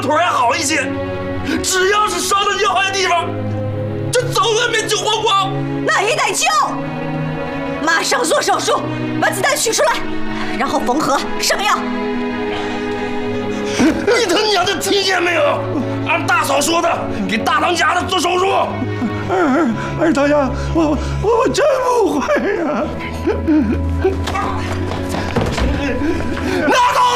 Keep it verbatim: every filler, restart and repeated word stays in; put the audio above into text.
腿还好一些，只要是伤到要害的地方，这早晚没救光光。 那也得救，马上做手术，把子弹取出来，然后缝合上药。 你他娘的听见没有？按大嫂说的，给大当家的做手术。 二二当家，我我我真不会呀、啊！ 拿刀！